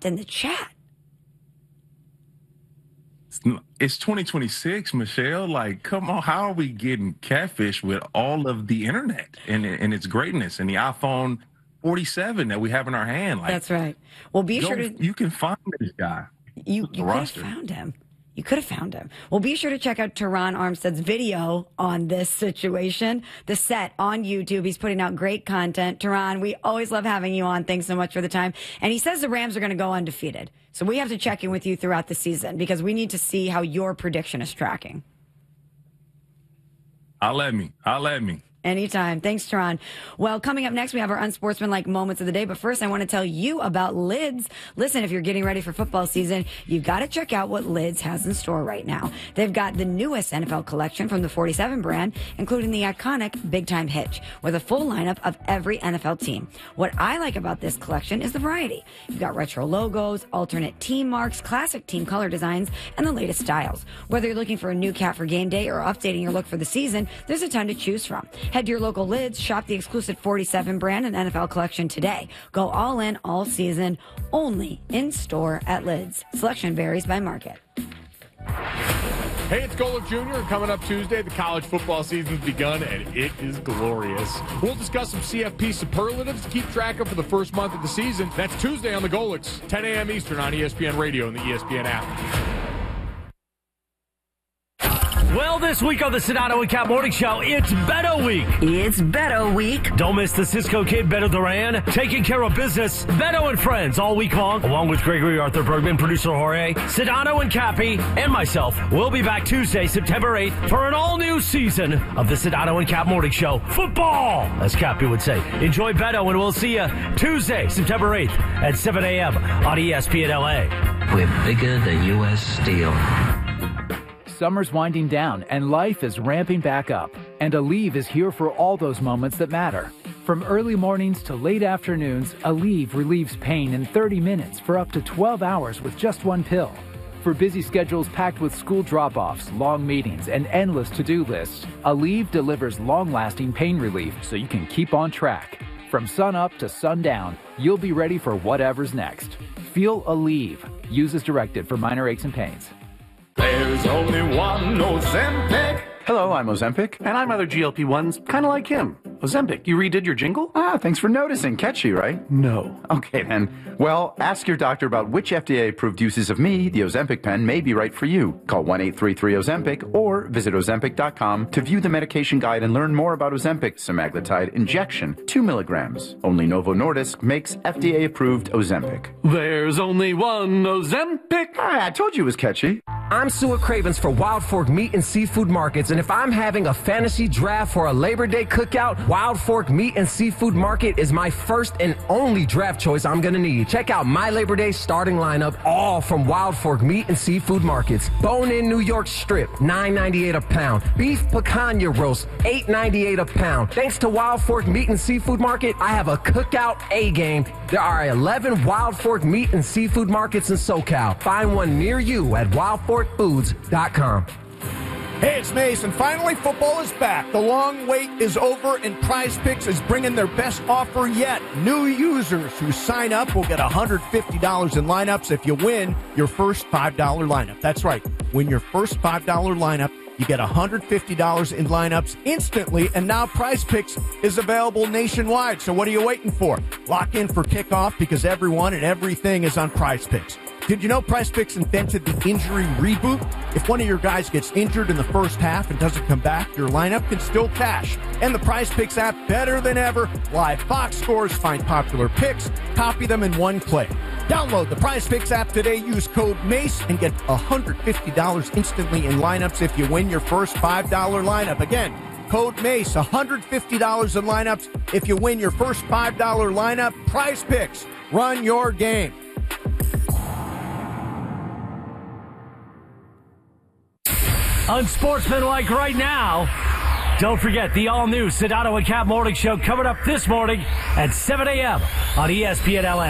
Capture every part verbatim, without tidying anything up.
in the chat. It's twenty twenty-six, Michelle. Like, come on. How are we getting catfish with all of the internet and, and its greatness and the iPhone forty-seven that we have in our hand? Like, that's right. Well, be go, sure to. You can find this guy. You, you could have found him. You could have found him. Well, be sure to check out Teron Armstead's video on this situation, the set on YouTube. He's putting out great content. Teron, we always love having you on. Thanks so much for the time. And he says the Rams are going to go undefeated. So we have to check in with you throughout the season because we need to see how your prediction is tracking. I'll let me. I'll let me. Anytime. Thanks, Teron. Well, coming up next, we have our unsportsmanlike moments of the day. But first, I want to tell you about Lids. Listen, if you're getting ready for football season, you've got to check out what Lids has in store right now. They've got the newest N F L collection from the forty-seven brand, including the iconic Big Time Hitch, with a full lineup of every N F L team. What I like about this collection is the variety. You've got retro logos, alternate team marks, classic team color designs, and the latest styles. Whether you're looking for a new cap for game day or updating your look for the season, there's a ton to choose from. Head to your local Lids, shop the exclusive forty-seven brand and N F L collection today. Go all in all season, only in store at Lids. Selection varies by market. Hey, it's Golic Junior Coming up Tuesday, the college football season's begun, and it is glorious. We'll discuss some C F P superlatives to keep track of for the first month of the season. That's Tuesday on the Golics, ten a.m. Eastern on E S P N Radio and the E S P N app. Well, this week on the Sedano and Cap Morning Show, it's Beto Week. It's Beto Week. Don't miss the Cisco Kid, Beto Duran, taking care of business. Beto and friends all week long, along with Gregory Arthur Bergman, producer Jorge, Sedano and Cappy, and myself. We'll be back Tuesday, September eighth, for an all-new season of the Sedano and Cap Morning Show. Football, as Cappy would say. Enjoy Beto, and we'll see you Tuesday, September eighth at seven a.m. on E S P N L A. We're bigger than U S Steel. Summer's winding down and life is ramping back up. And Aleve is here for all those moments that matter. From early mornings to late afternoons, Aleve relieves pain in thirty minutes for up to twelve hours with just one pill. For busy schedules packed with school drop-offs, long meetings, and endless to-do lists, Aleve delivers long-lasting pain relief so you can keep on track. From sun up to sundown, you'll be ready for whatever's next. Feel Aleve. Use as directed for minor aches and pains. There's only one Ozempic. Hello, I'm Ozempic. And I'm other G L P ones, kind of like him. Ozempic, you redid your jingle? Ah, thanks for noticing. Catchy, right? No. Okay, then. Well, ask your doctor about which F D A-approved uses of me, the Ozempic pen, may be right for you. Call one eight three three Ozempic or visit Ozempic dot com to view the medication guide and learn more about Ozempic semaglutide injection, two milligrams. Only Novo Nordisk makes F D A-approved Ozempic. There's only one Ozempic. Ah, I told you it was catchy. I'm Stuart Cravens for Wild Fork Meat and Seafood Markets, and if I'm having a fantasy draft for a Labor Day cookout, Wild Fork Meat and Seafood Market is my first and only draft choice I'm going to need. Check out my Labor Day starting lineup, all from Wild Fork Meat and Seafood Markets. Bone-in New York strip, nine ninety-eight a pound. Beef picanha roast, eight ninety-eight a pound. Thanks to Wild Fork Meat and Seafood Market, I have a cookout A-game. There are eleven Wild Fork Meat and Seafood Markets in SoCal. Find one near you at wild fork foods dot com. Hey, it's Mason. Finally, football is back. The long wait is over, and Prize Picks is bringing their best offer yet. New users who sign up will get one hundred fifty dollars in lineups if you win your first five dollar lineup. That's right. Win your first five dollar lineup, you get one hundred fifty dollars in lineups instantly, and now Prize Picks is available nationwide. So what are you waiting for? Lock in for kickoff because everyone and everything is on Prize Picks. Did you know Prize Picks invented the injury reboot? If one of your guys gets injured in the first half and doesn't come back, your lineup can still cash. And the Prize Picks app, better than ever. Live box scores, find popular picks, copy them in one click. Download the Prize Picks app today, use code MACE, and get one hundred fifty dollars instantly in lineups if you win your first five dollar lineup. Again, code MACE, one hundred fifty dollars in lineups if you win your first five dollar lineup. Prize Picks, run your game. Unsportsmanlike right now. Don't forget the all-new Sedano and Cap Morning Show coming up this morning at seven a.m. on E S P N L A.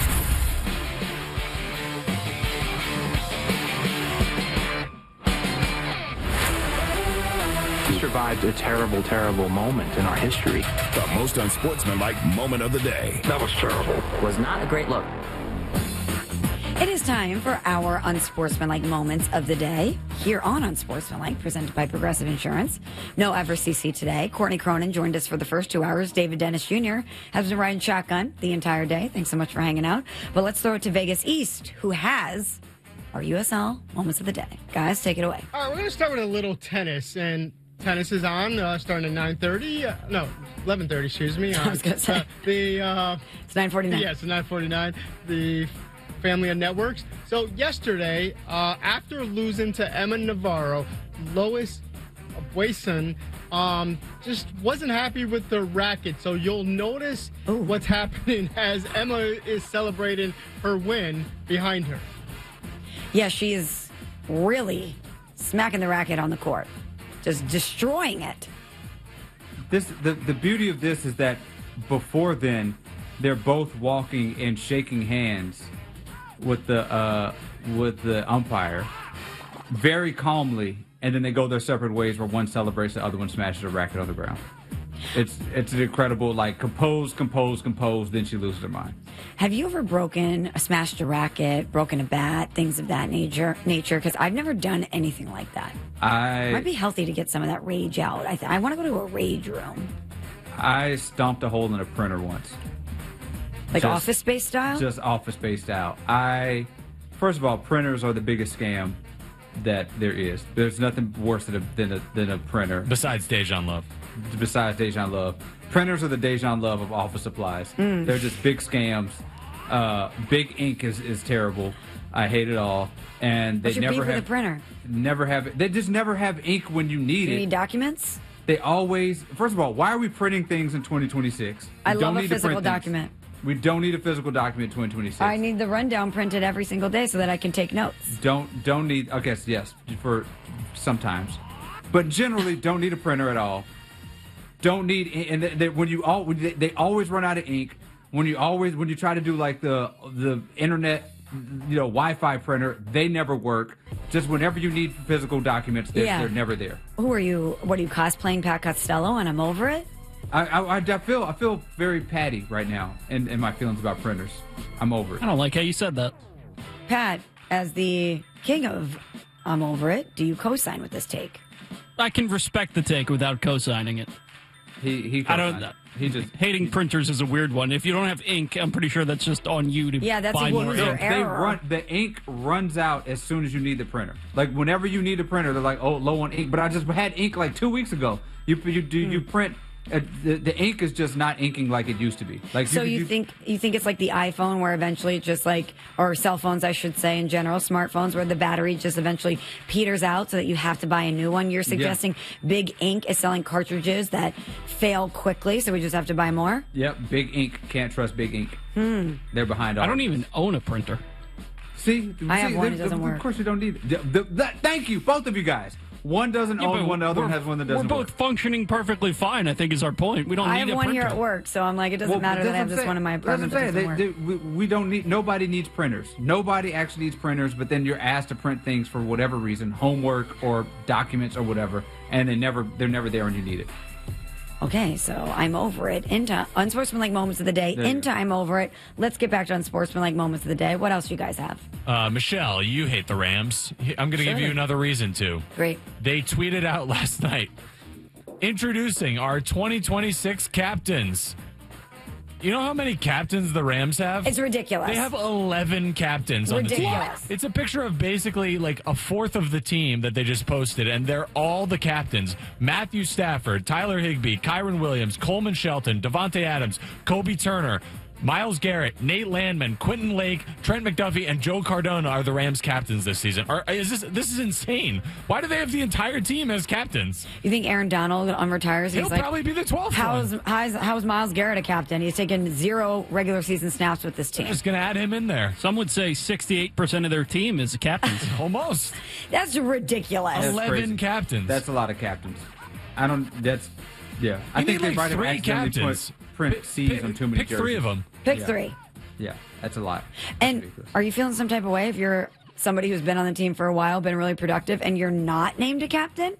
We survived a terrible, terrible moment in our history. The most unsportsmanlike moment of the day. That was terrible. Was not a great look. It is time for our Unsportsmanlike Moments of the Day here on Unsportsmanlike, presented by Progressive Insurance. No ever C C today. Courtney Cronin joined us for the first two hours. David Dennis Junior has been riding shotgun the entire day. Thanks so much for hanging out. But let's throw it to Vegas East, who has our U S L Moments of the Day. Guys, take it away. All right, we're going to start with a little tennis, and tennis is on, uh, starting at nine thirty. Uh, no, eleven thirty, excuse me. Uh, I was going to say. Uh, the, uh, it's nine forty-nine. Yeah, it's nine forty-nine. The Family of Networks. So yesterday, uh, after losing to Emma Navarro, Lois Wason um, just wasn't happy with the racket. So you'll notice Ooh. what's happening as Emma is celebrating her win behind her. Yeah, she's really smacking the racket on the court, just destroying it. This the, the beauty of this is that before then, they're both walking and shaking hands with the uh, with the umpire very calmly, and then they go their separate ways where one celebrates, the other one smashes a racket on the ground. It's it's an incredible, like, compose, compose, compose, then she loses her mind. Have you ever broken, smashed a racket, broken a bat, things of that nature? Nature, because I've never done anything like that. I it might be healthy to get some of that rage out. I th- I want to go to a rage room. I stomped a hole in a printer once. Like just, Office Space style? Just Office Space style. I, first of all, printers are the biggest scam that there is. There's nothing worse than a, than a, than a printer. Besides Dejan Love. Besides Dejan Love. Printers are the Dejan Love of office supplies. Mm. They're just big scams. Uh, big ink is, is terrible. I hate it all. And they What's your never beef with have the printer? Never have. They just never have ink when you need Do you it. need documents? They always. First of all, why are we printing things in twenty twenty-six? I We love don't a need to physical print things. document. We don't need a physical document in twenty twenty-six. I need the rundown printed every single day so that I can take notes. Don't don't need. I guess yes for sometimes, but generally don't need a printer at all. Don't need and they, they, when you all when they, they always run out of ink. When you always when you try to do like the the internet, you know, Wi-Fi printer, they never work. Just whenever you need physical documents, they're, Yeah. they're never there. Who are you? What are you cosplaying, Pat Costello? And I'm over it. I, I, I feel I feel very patty right now in, in my feelings about printers. I'm over it. I don't like how you said that. Pat, as the king of I'm over it, do you co-sign with this take? I can respect the take without co-signing it. He he. I don't. He just hating printers is a weird one. If you don't have ink, I'm pretty sure that's just on you to Yeah, that's buy a more user ink. They run, the ink runs out as soon as you need the printer. Like whenever you need a printer, they're like, "Oh, low on ink." But I just had ink like two weeks ago. You you do you print. Uh, the, the ink is just not inking like it used to be. Like So you, you think you think it's like the iPhone, where eventually it just like, or cell phones, I should say, in general, smartphones, where the battery just eventually peters out, so that you have to buy a new one. You're suggesting yeah. Big Ink is selling cartridges that fail quickly, so we just have to buy more. Yep, Big Ink can't trust Big Ink. Hmm. They're behind. All I don't even own a printer. See, I have see, one. they, It doesn't of work. Of course, you don't need it. The, the, the, thank you, both of you guys. One doesn't Yeah, own but one, the other we're- one has one that doesn't We're both work. functioning perfectly fine, I think is our point. We don't I need have a one printer. here at work, so I'm like, it doesn't Well, matter that's that I have what I'm this saying. one in my That's what I'm apartment that doesn't work. saying. They- they- we, we don't need. Nobody needs printers. Nobody actually needs printers. But then you're asked to print things for whatever reason, homework or documents or whatever, and they never. They're never there when you need it. Okay, so I'm over it. Into unsportsmanlike moments of the day. There you Into I'm over it. Let's get back to unsportsmanlike moments of the day. What else do you guys have? Uh, Michelle, you hate the Rams. I'm going to give Sure. you another reason to. Great. They tweeted out last night, introducing our twenty twenty-six captains. You know how many captains the Rams have? It's ridiculous. They have eleven captains on the team. Ridiculous. It's a picture of basically like a fourth of the team that they just posted, and they're all the captains. Matthew Stafford, Tyler Higbee, Kyron Williams, Coleman Shelton, Devontae Adams, Kobe Turner, Myles Garrett, Nate Landman, Quentin Lake, Trent McDuffie, and Joe Cardona are the Rams captains this season. Are, is this this is insane? Why do they have the entire team as captains? You think Aaron Donald unretires? He'll He's like, probably be the twelfth How's, one. how's how's Myles Garrett a captain? He's taken zero regular season snaps with this team. Just going to add him in there. Some would say sixty-eight percent of their team is captains. Almost. That's ridiculous. That's eleven crazy. captains. That's a lot of captains. I don't. That's yeah. I You think need, they like, might have three accidentally captains. put print C's on too many pick jerseys. three of them. Pick Yeah. three. Yeah, that's a lot. And are you feeling some type of way if you're somebody who's been on the team for a while, been really productive, and you're not named a captain?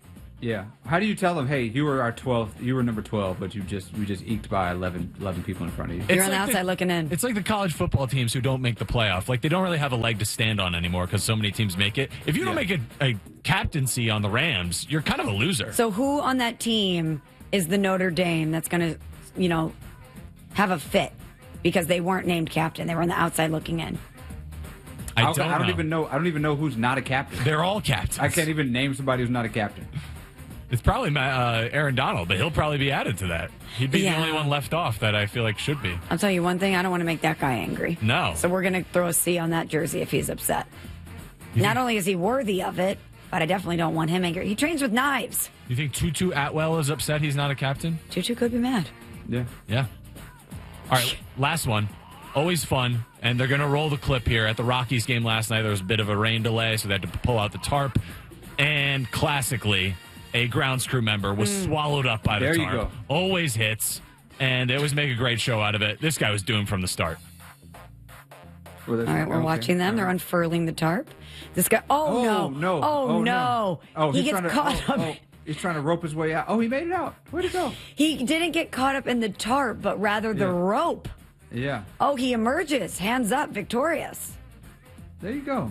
Yeah. How do you tell them, hey, you were our twelfth, you were number twelve, but you just we just eked by eleven, eleven people in front of you? You're on the outside looking in. It's like the college football teams who don't make the playoff. Like, they don't really have a leg to stand on anymore because so many teams make it. If you don't Yeah. make a, a captaincy on the Rams, you're kind of a loser. So who on that team is the Notre Dame that's going to, you know, have a fit because they weren't named captain? They were on the outside looking in. I I don't, don't, I don't know. even know. I don't even know who's not a captain. They're all captains. I can't even name somebody who's not a captain. It's probably uh, Aaron Donald, but he'll probably be added to that. He'd be Yeah. the only one left off that I feel like should be. I'll tell you one thing, I don't want to make that guy angry. No. So we're going to throw a C on that jersey if he's upset. Not only is he worthy of it, but I definitely don't want him angry. He trains with knives. You think Tutu Atwell is upset he's not a captain? Tutu could be mad. Yeah. Yeah. All right, last one. Always fun. And they're going to roll the clip here. At the Rockies game last night, there was a bit of a rain delay, so they had to pull out the tarp. And classically, a grounds crew member was Mm. swallowed up by the There you tarp. go. Always hits. And they always make a great show out of it. This guy was doomed from the start. All right, we're watching them. They're unfurling the tarp. This guy, oh, Oh, no. no. Oh, Oh, no. no. Oh, he he's gets trying to- caught oh, up. oh. He's trying to rope his way out. Oh, he made it out. Where'd it go? He didn't get caught up in the tarp, but rather the Yeah. rope. Yeah. Oh, he emerges, hands up, victorious. There you go.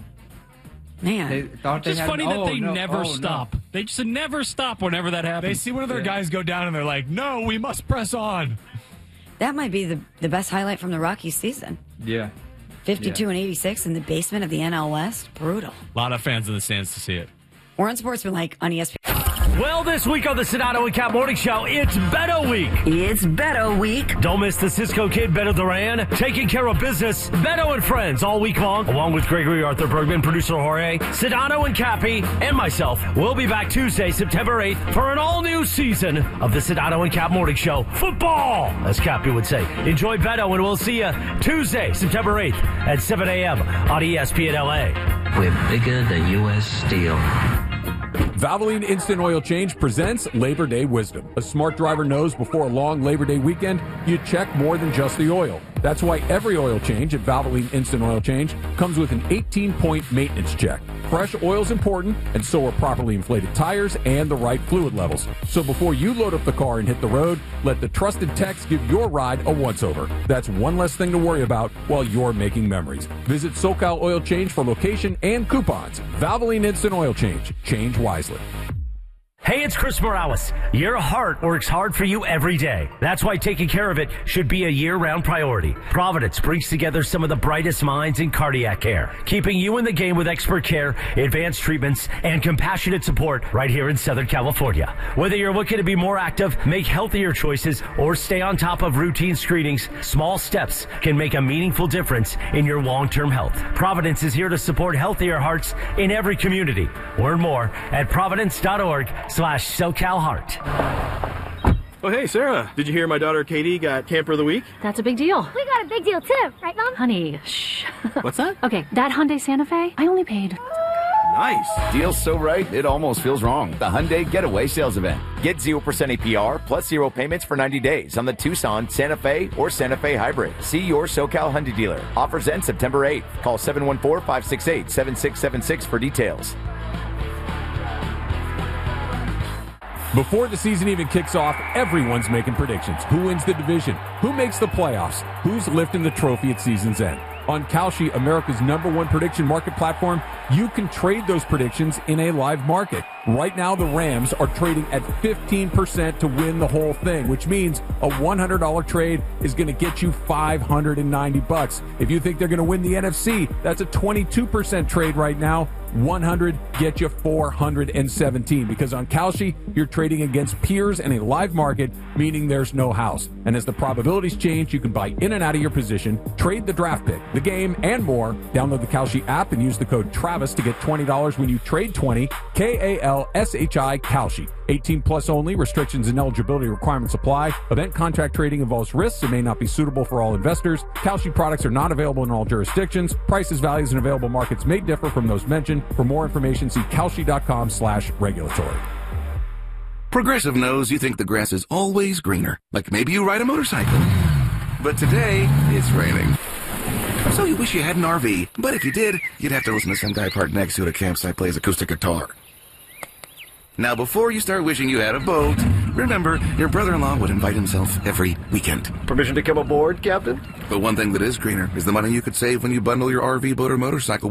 Man. They thought It's just they had, funny oh, that they no, never oh, stop. No. They just never stop whenever that happens. They see one of their Yeah. guys go down, and they're like, no, we must press on. That might be the, the best highlight from the Rockies season. Yeah. fifty-two Yeah. and eighty-six in the basement of the N L West. Brutal. A lot of fans in the stands to see it. We're on Sportsmanlike on E S P N. Well, this week on the Sedano and Cap Morning Show, it's Beto Week. It's Beto Week. Don't miss the Cisco Kid, Beto Duran, taking care of business. Beto and friends all week long, along with Gregory Arthur Bergman, producer Jorge, Sedano and Cappy, and myself. We'll be back Tuesday, September eighth, for an all-new season of the Sedano and Cap Morning Show. Football, as Cappy would say. Enjoy Beto, and we'll see you Tuesday, September eighth at seven a.m. on E S P N L A. We're bigger than U S Steel. Valvoline Instant Oil Change presents Labor Day Wisdom. A smart driver knows before a long Labor Day weekend, you check more than just the oil. That's why every oil change at Valvoline Instant Oil Change comes with an eighteen-point maintenance check. Fresh oil is important, and so are properly inflated tires and the right fluid levels. So before you load up the car and hit the road, let the trusted techs give your ride a once-over. That's one less thing to worry about while you're making memories. Visit SoCal Oil Change for location and coupons. Valvoline Instant Oil Change. Change wisely. Hey, it's Chris Morales. Your heart works hard for you every day. That's why taking care of it should be a year-round priority. Providence brings together some of the brightest minds in cardiac care, keeping you in the game with expert care, advanced treatments, and compassionate support right here in Southern California. Whether you're looking to be more active, make healthier choices, or stay on top of routine screenings, small steps can make a meaningful difference in your long-term health. Providence is here to support healthier hearts in every community. Learn more at providence.org slash SoCal Heart. Oh, hey, Sarah. Did you hear my daughter Katie got Camper of the Week? That's a big deal. We got a big deal too, right, Mom? Honey, shh. What's that? Okay, that Hyundai Santa Fe, I only paid. Nice. Deal's so right, it almost feels wrong. The Hyundai Getaway Sales Event. Get zero percent A P R plus zero payments for ninety days on the Tucson, Santa Fe, or Santa Fe Hybrid. See your SoCal Hyundai dealer. Offers end September eighth. Call seven one four, five six eight, seven six seven six for details. Before the season even kicks off, everyone's making predictions. Who wins the division? Who makes the playoffs? Who's lifting the trophy at season's end? On Kalshi, America's number one prediction market platform, you can trade those predictions in a live market. Right now, the Rams are trading at fifteen percent to win the whole thing, which means a one hundred dollars trade is going to get you five hundred ninety bucks. If you think they're going to win the N F C, that's a twenty-two percent trade right now. one hundred get you four hundred seventeen, because on Kalshi, you're trading against peers in a live market, meaning there's no house. And as the probabilities change, you can buy in and out of your position, trade the draft pick, the game, and more. Download the Kalshi app and use the code Travis to get twenty dollars when you trade twenty. K A L S H I Kalshi. eighteen plus only. Restrictions and eligibility requirements apply. Event contract trading involves risks and may not be suitable for all investors. Kalshi products are not available in all jurisdictions. Prices, values, and available markets may differ from those mentioned. For more information, see Kalshi.com slash regulatory. Progressive knows you think the grass is always greener. Like maybe you ride a motorcycle. But today, it's raining. So you wish you had an R V. But if you did, you'd have to listen to some guy parked next to you at a campsite play his acoustic guitar. Now, before you start wishing you had a boat, remember, your brother-in-law would invite himself every weekend. Permission to come aboard, Captain? But one thing that is greener is the money you could save when you bundle your R V, boat, or motorcycle